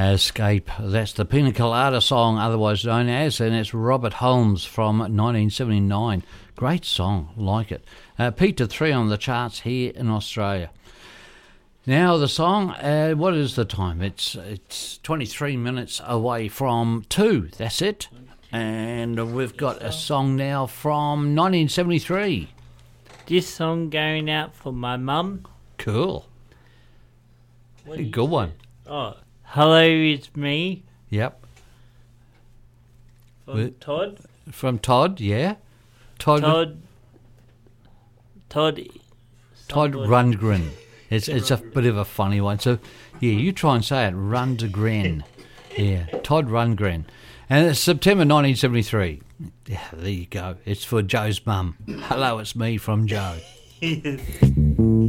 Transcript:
Escape. That's the Pina Colada song, otherwise known as, and it's Robert Holmes from 1979. Great song, like it. Peaked at 3 on the charts here in Australia. Now the song, what is the time? It's 23 minutes away from 2, that's it. And we've got a song now from 1973. This song going out for my mum. Cool. Good one. Oh, hello, it's me. Yep. From Todd. From Todd, yeah. Todd Rundgren. It's a bit of a funny one. So, yeah, you try and say it. Rundgren. Yeah, Todd Rundgren. And it's September 1973. Yeah, there you go. It's for Joe's mum. Hello, it's me from Joe.